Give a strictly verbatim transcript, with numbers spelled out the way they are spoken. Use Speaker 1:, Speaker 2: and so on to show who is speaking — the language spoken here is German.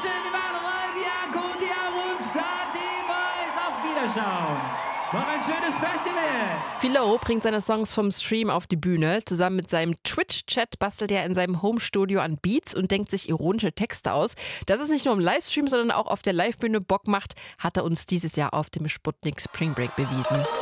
Speaker 1: Dankeschön, wir waren live. Ja, gut, ja, Rumschat, die Boys. Auf Wiederschauen. Noch ein schönes Festival.
Speaker 2: Philo bringt seine Songs vom Stream auf die Bühne. Zusammen mit seinem Twitch-Chat bastelt er in seinem Homestudio an Beats und denkt sich ironische Texte aus. Dass es nicht nur im Livestream, sondern auch auf der Livebühne Bock macht, hat er uns dieses Jahr auf dem Sputnik Spring Break bewiesen.